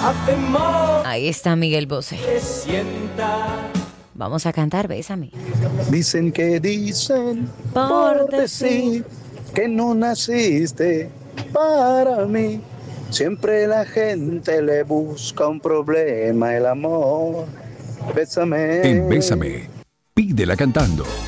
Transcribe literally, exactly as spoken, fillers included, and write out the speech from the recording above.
Ahí está Miguel Bosé. Vamos a cantar Bésame. Dicen que dicen por decir que no naciste para mí. Siempre la gente le busca un problema, el amor. Bésame. En Bésame, pídela cantando.